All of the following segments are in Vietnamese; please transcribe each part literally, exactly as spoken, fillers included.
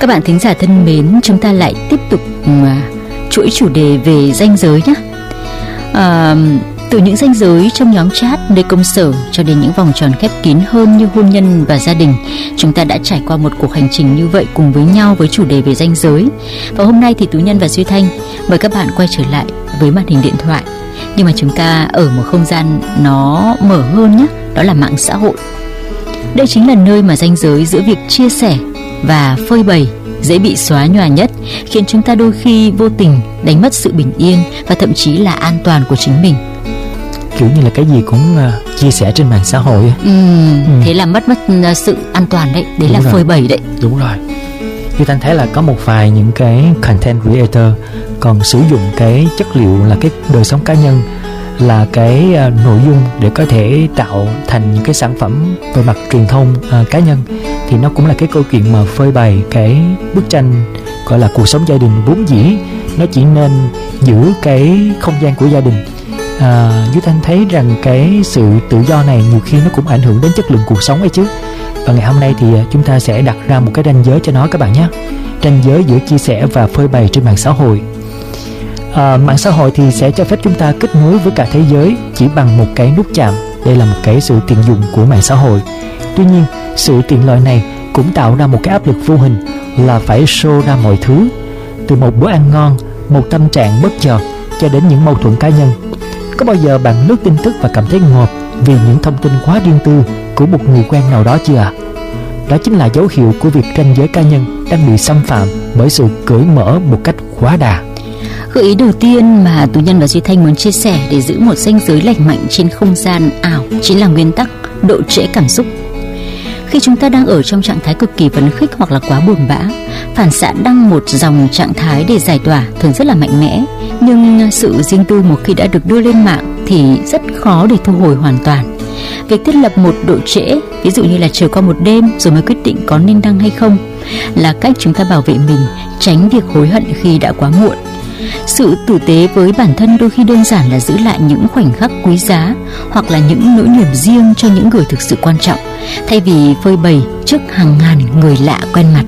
Các bạn thính giả thân mến, chúng ta lại tiếp tục uh, chuỗi chủ đề về ranh giới nhé. uh, Từ những ranh giới trong nhóm chat nơi công sở cho đến những vòng tròn khép kín hơn như hôn nhân và gia đình, chúng ta đã trải qua một cuộc hành trình như vậy cùng với nhau với chủ đề về ranh giới. Và hôm nay thì Tú Nhân và Duy Thanh mời các bạn quay trở lại với màn hình điện thoại, nhưng mà chúng ta ở một không gian nó mở hơn nhé, đó là mạng xã hội. Đây chính là nơi mà ranh giới giữa việc chia sẻ và phơi bày dễ bị xóa nhòa nhất, khiến chúng ta đôi khi vô tình đánh mất sự bình yên và thậm chí là an toàn của chính mình. Kiểu như là cái gì cũng uh, chia sẻ trên mạng xã hội. ừ, ừ. Thế là mất mất uh, sự an toàn đấy. Đấy. Đúng là rồi. Phơi bày đấy. Đúng rồi. Như Thanh thấy là có một vài những cái content creator còn sử dụng cái chất liệu là cái đời sống cá nhân, là cái uh, nội dung để có thể tạo thành những cái sản phẩm về mặt truyền thông uh, cá nhân. Thì nó cũng là cái câu chuyện mà phơi bày cái bức tranh gọi là cuộc sống gia đình vốn dĩ nó chỉ nên giữ cái không gian của gia đình. À, Duy Thanh thấy rằng cái sự tự do này nhiều khi nó cũng ảnh hưởng đến chất lượng cuộc sống ấy chứ. Và ngày hôm nay thì chúng ta sẽ đặt ra một cái ranh giới cho nó các bạn nhé. Ranh giới giữa chia sẻ và phơi bày trên mạng xã hội. à, Mạng xã hội thì sẽ cho phép chúng ta kết nối với cả thế giới chỉ bằng một cái nút chạm. Đây là một cái sự tiện dụng của mạng xã hội. Tuy nhiên, sự tiện lợi này cũng tạo ra một cái áp lực vô hình là phải show ra mọi thứ, từ một bữa ăn ngon, một tâm trạng bất chợt cho đến những mâu thuẫn cá nhân. Có bao giờ bạn lướt tin tức và cảm thấy ngộp vì những thông tin quá riêng tư của một người quen nào đó chưa ạ? À? Đó chính là dấu hiệu của việc ranh giới cá nhân đang bị xâm phạm bởi sự cởi mở một cách quá đà. Gợi ý đầu tiên mà Tú Nhân và Duy Thanh muốn chia sẻ để giữ một ranh giới lành mạnh trên không gian ảo chính là nguyên tắc độ trễ cảm xúc. Khi chúng ta đang ở trong trạng thái cực kỳ phấn khích hoặc là quá buồn bã, phản xạ đăng một dòng trạng thái để giải tỏa thường rất là mạnh mẽ. Nhưng sự riêng tư một khi đã được đưa lên mạng thì rất khó để thu hồi hoàn toàn. Việc thiết lập một độ trễ, ví dụ như là chờ qua một đêm rồi mới quyết định có nên đăng hay không, là cách chúng ta bảo vệ mình, tránh việc hối hận khi đã quá muộn. Sự tử tế với bản thân đôi khi đơn giản là giữ lại những khoảnh khắc quý giá hoặc là những nỗi niềm riêng cho những người thực sự quan trọng, thay vì phơi bày trước hàng ngàn người lạ quen mặt.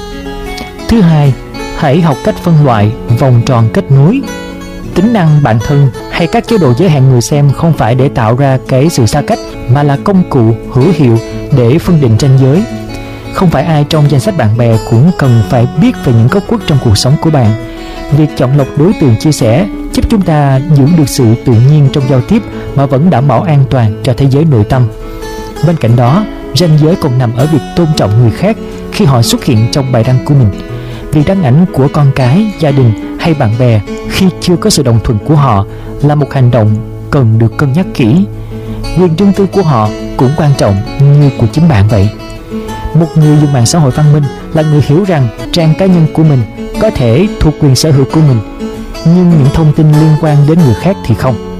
Thứ hai, hãy học cách phân loại vòng tròn kết nối. Tính năng bạn thân hay các chế độ giới hạn người xem không phải để tạo ra cái sự xa cách, mà là công cụ hữu hiệu để phân định ranh giới. Không phải ai trong danh sách bạn bè cũng cần phải biết về những góc khuất trong cuộc sống của bạn. Việc chọn lọc đối tượng chia sẻ giúp chúng ta giữ được sự tự nhiên trong giao tiếp mà vẫn đảm bảo an toàn cho thế giới nội tâm. Bên cạnh đó, ranh giới còn nằm ở việc tôn trọng người khác khi họ xuất hiện trong bài đăng của mình. Việc đăng ảnh của con cái, gia đình hay bạn bè khi chưa có sự đồng thuận của họ là một hành động cần được cân nhắc kỹ. Quyền riêng tư của họ cũng quan trọng như của chính bạn vậy. Một người dùng mạng xã hội văn minh là người hiểu rằng trang cá nhân của mình có thể thuộc quyền sở hữu của mình, nhưng những thông tin liên quan đến người khác thì không.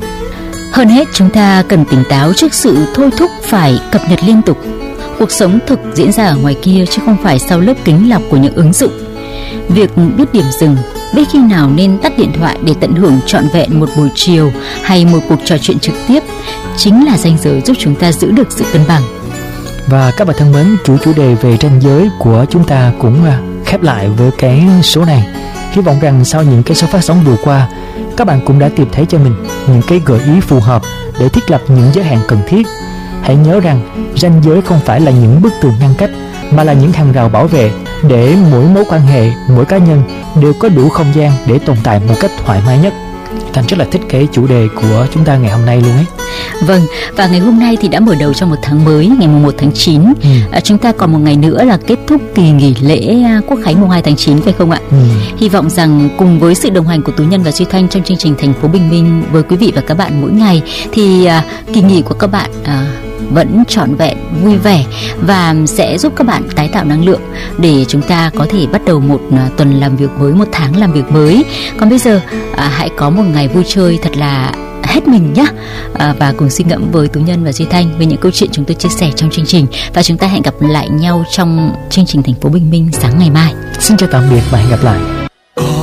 Hơn hết, chúng ta cần tỉnh táo trước sự thôi thúc phải cập nhật liên tục. Cuộc sống thực diễn ra ở ngoài kia chứ không phải sau lớp kính lọc của những ứng dụng. Việc biết điểm dừng, biết khi nào nên tắt điện thoại để tận hưởng trọn vẹn một buổi chiều hay một cuộc trò chuyện trực tiếp chính là ranh giới giúp chúng ta giữ được sự cân bằng. Và các bạn thân mến, chủ chủ đề về ranh giới của chúng ta cũng khép lại với cái số này. Hy vọng rằng sau những cái số phát sóng vừa qua, các bạn cũng đã tìm thấy cho mình những cái gợi ý phù hợp để thiết lập những giới hạn cần thiết. Hãy nhớ rằng ranh giới không phải là những bức tường ngăn cách, mà là những hàng rào bảo vệ để mỗi mối quan hệ, mỗi cá nhân đều có đủ không gian để tồn tại một cách thoải mái nhất. Thành rất là thích cái chủ đề của chúng ta ngày hôm nay luôn ấy. Vâng, và ngày hôm nay thì đã mở đầu cho một tháng mới, ngày mùng một tháng chín. ừ. à, Chúng ta còn một ngày nữa là kết thúc kỳ nghỉ lễ Quốc khánh mùng hai tháng chín, phải không ạ? ừ. Hy vọng rằng cùng với sự đồng hành của Tú Nhân và Duy Thanh trong chương trình Thành phố Bình Minh với quý vị và các bạn mỗi ngày, thì à, kỳ nghỉ của các bạn à, vẫn trọn vẹn, vui vẻ và sẽ giúp các bạn tái tạo năng lượng để chúng ta có thể bắt đầu một à, tuần làm việc mới, một tháng làm việc mới. Còn bây giờ à, hãy có một ngày vui chơi thật là hết mình nhé, à, và cùng suy ngẫm với Tú Nhân và Duy Thanh về những câu chuyện chúng tôi chia sẻ trong chương trình. Và chúng ta hẹn gặp lại nhau trong chương trình Thành phố Bình Minh sáng ngày mai. Xin chào tạm biệt và hẹn gặp lại.